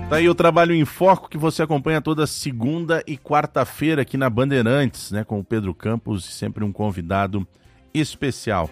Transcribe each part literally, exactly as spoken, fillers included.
Tá aí o Trabalho em Foco, que você acompanha toda segunda e quarta-feira aqui na Bandeirantes, né, com o Pedro Campos e sempre um convidado especial.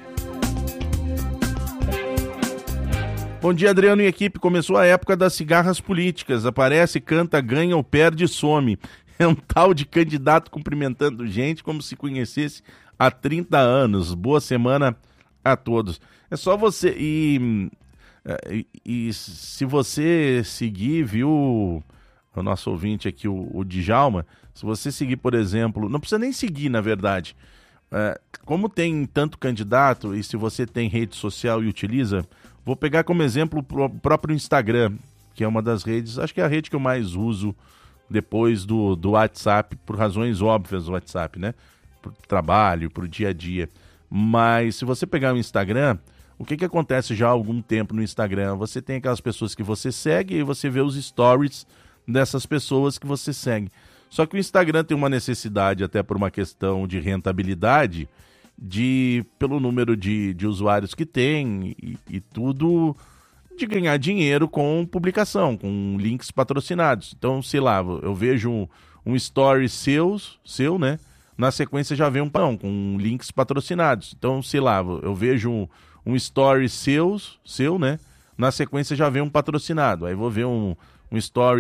Bom dia, Adriano e equipe. Começou a época das cigarras políticas. Aparece, canta, ganha ou perde, some. É um tal de candidato cumprimentando gente como se conhecesse há trinta anos. Boa semana a todos. É só você... E, e, e se você seguir, viu, o nosso ouvinte aqui, o, o Djalma, se você seguir, por exemplo... Não precisa nem seguir, na verdade. É, como tem tanto candidato e se você tem rede social e utiliza... Vou pegar como exemplo o próprio Instagram, que é uma das redes, acho que é a rede que eu mais uso depois do, do WhatsApp, por razões óbvias do WhatsApp, né? Para o trabalho, para o dia a dia. Mas se você pegar o Instagram, o que, que acontece já há algum tempo no Instagram? Você tem aquelas pessoas que você segue e você vê os stories dessas pessoas que você segue. Só que o Instagram tem uma necessidade, até por uma questão de rentabilidade, de pelo número de, de usuários que tem e, e tudo, de ganhar dinheiro com publicação, com links patrocinados. Então, sei lá, eu vejo um, um story seus, seu, né? Na sequência já vem um pão com links patrocinados. Então, sei lá, eu vejo um, um story seus, seu, né? Na sequência já vem um patrocinado. Aí vou ver um, um story